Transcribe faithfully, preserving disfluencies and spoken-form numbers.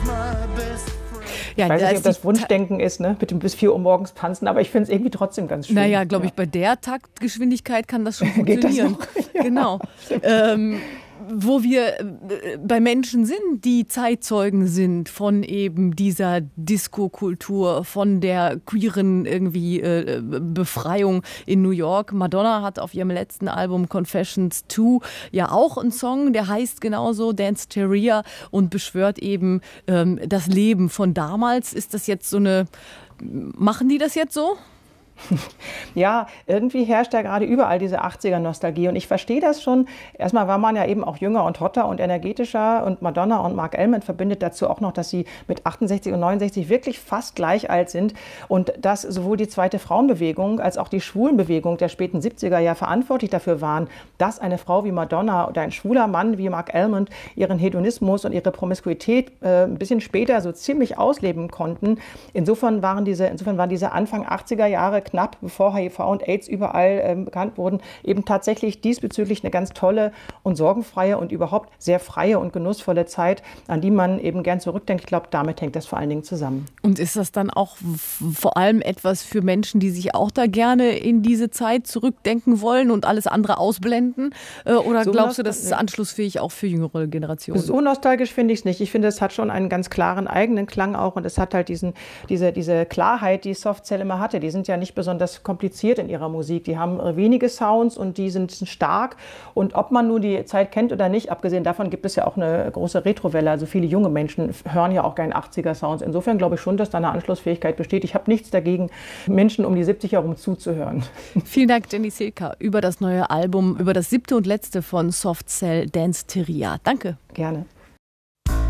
Ja, ich weiß nicht, ob das Wunschdenken ist, ne? Mit dem bis vier Uhr morgens tanzen, aber ich finde es irgendwie trotzdem ganz schön. Naja, glaube ich, ja. Bei der Taktgeschwindigkeit kann das schon funktionieren. Geht das noch? Ja. Genau. Ähm, wo wir bei Menschen sind, die Zeitzeugen sind von eben dieser Disco-Kultur, von der queeren irgendwie äh, Befreiung in New York. Madonna hat auf ihrem letzten Album Confessions zwei ja auch einen Song, der heißt genauso Danceteria und beschwört eben ähm, das Leben von damals. Ist das jetzt so eine, machen die das jetzt so? Ja, irgendwie herrscht ja gerade überall diese achtziger-Nostalgie und ich verstehe das schon. Erstmal war man ja eben auch jünger und hotter und energetischer und Madonna und Mark Almond verbindet dazu auch noch, dass sie mit achtundsechzig und neunundsechzig wirklich fast gleich alt sind und dass sowohl die zweite Frauenbewegung als auch die Schwulenbewegung der späten siebziger ja verantwortlich dafür waren, dass eine Frau wie Madonna oder ein schwuler Mann wie Mark Almond ihren Hedonismus und ihre Promiskuität äh, ein bisschen später so ziemlich ausleben konnten. Insofern waren diese, insofern waren diese Anfang achtziger Jahre knapp bevor H I V und AIDS überall äh, bekannt wurden, eben tatsächlich diesbezüglich eine ganz tolle und sorgenfreie und überhaupt sehr freie und genussvolle Zeit, an die man eben gern zurückdenkt. Ich glaube, damit hängt das vor allen Dingen zusammen. Und ist das dann auch vor allem etwas für Menschen, die sich auch da gerne in diese Zeit zurückdenken wollen und alles andere ausblenden? Äh, oder so glaubst du, das ist anschlussfähig auch für jüngere Generationen? So nostalgisch finde ich es nicht. Ich finde, es hat schon einen ganz klaren eigenen Klang auch und es hat halt diesen, diese, diese Klarheit, die Soft Cell immer hatte. Die sind ja nicht besonders kompliziert in ihrer Musik. Die haben wenige Sounds und die sind stark. Und ob man nur die Zeit kennt oder nicht, abgesehen davon gibt es ja auch eine große Retrowelle. Also viele junge Menschen hören ja auch gerne achtziger-Sounds. Insofern glaube ich schon, dass da eine Anschlussfähigkeit besteht. Ich habe nichts dagegen, Menschen um die siebzig herum zuzuhören. Vielen Dank, Jenny Silka, über das neue Album, über das siebte und letzte von Soft Cell, Danceteria. Danke. Gerne.